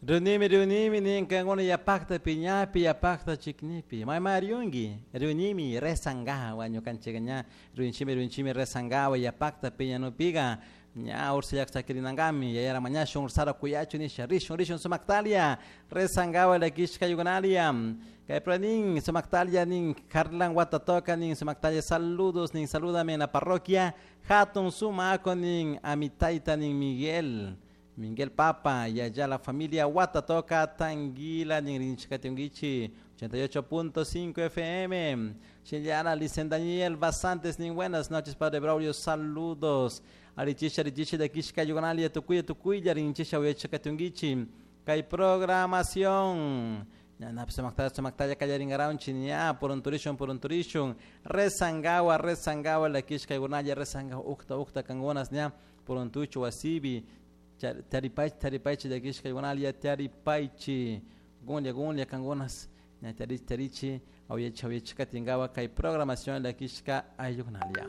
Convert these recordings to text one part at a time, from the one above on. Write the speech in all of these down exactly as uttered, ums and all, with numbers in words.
Reunimi, reunimi, ning kangona ya pakta pinyapi, ya pakta chiknipi. Mai mariungi, reunimi, resangawa, wanyo kancheganya, reunchimi, reunchimi, resangawa, ya pakta pinyano piga. Nya ursa yak sakirinangami, ya yara manya shong sara kuyachu ni sharishon, rishon sumaktalia, resangawa la kishka yugonalia. Kay praning sumaktalia ning karlang watatoka ning sumaktalia saludos ning saludame na parroquia. Hatun sumako ning amitaita ning Miguel. Miguel Papa, y allá la familia Watatoca, Tanguila, Ninrinchikatungichi, ochenta y ocho punto cinco F M. Chinyara, Licen Daniel, bastantes, ni buenas noches, Padre Braulio, saludos. Arichisha, Arichisha de Kishka, Yugonalia, Tucuya, Tucuya, Rinchisha, Uyachikatungichi. Kay programación. Nap semakta semakta kayaringarao chinya por un turismo por un turismo resangawa resangawa la Kishka Yugonalia resangawa ukta ukta kangonas nya por un tucho wasibi. Taripaichi, taripaichi de Kishka Yugonalia, taripaichi, gonlia, gonlia, cangonas, tarichi, tarichi, auyecha, auyecha, tingawa, kai programación de Kishka Yugonalia.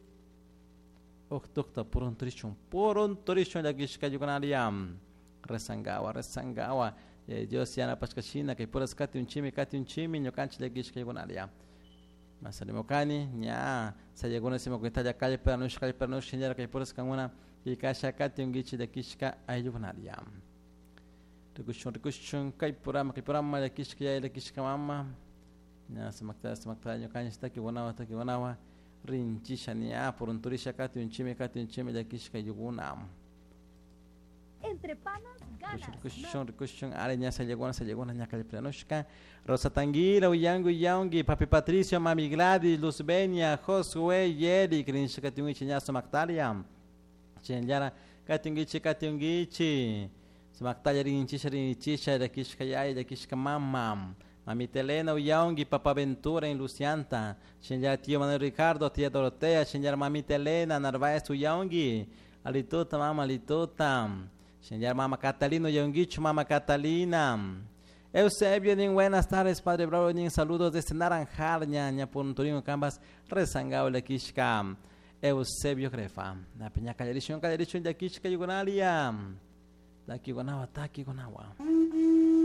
Octocta, por un turismo, por un turismo de Kishka Yugonalia, resangawa, resangawa, Dios yana pascachina, que por escate un chimi, cate un chimi, ñocanchi de Kishka Yugonalia. Masalimokani, nya, se llegó en ese momento ya calle pernush, calle pernush, ya que por escangona. Y kasha kati ungichi de Kishka Yugonalia. Rikushun rikushun kai purama kai purama de Kishka ya de Kishka mama. Ya semakta semakta yo kanya sta ki wanawa ta ki wanawa rinchisha ni a por un turisha kati un chime kati un chime de Kishka Yugunam. Entre panas ganas. Rikushun rikushun ale nya se llegó se llegó nya kai planoshka. Rosa Tanguila, Uyangu Yangi, Papi Patricio, Mami Gladys, Luzbenia, Josué, Yeri, Krinshka kati un nya semaktalia. Chenjara katungichi katungichi semaktalia rinchisha rinchisha de Kishka yai de Kishka mamam Mami Telena Uyangi Papa Ventura en Lucianta Chenjara tío Manuel Ricardo tía Dorotea Chenjara Mami Telena Narváez Uyangi Alitota mama Alitota Chenjara Mama Catalina Uyangichu Mama Catalina Eusebio nin buenas tardes Padre Bravo nin saludos desde Naranjal ña por un turismo cambas rezangao de Kishka Eusebio Crefa, la peña calerichón calerichón de Kishka Yugonalia, la Kigonawa, ta Kigonawa.